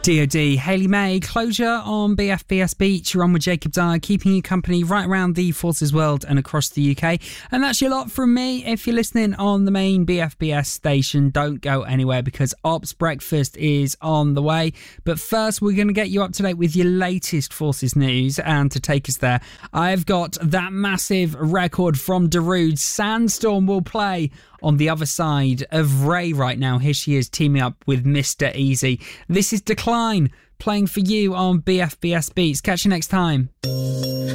DoD, Hayley May, Closure on BFBS Beach. You're on with Jacob Dyer, keeping you company right around the Forces world and across the UK. And that's your lot from me. If you're listening on the main BFBS station, don't go anywhere because Ops Breakfast is on the way. But first, we're going to get you up to date with your latest Forces news. And to take us there, I've got that massive record from Darude. Sandstorm will play on the other side of Ray right now. Here she is teaming up with Mr. Easy. This is Decline playing for you on BFBS Beats. Catch you next time.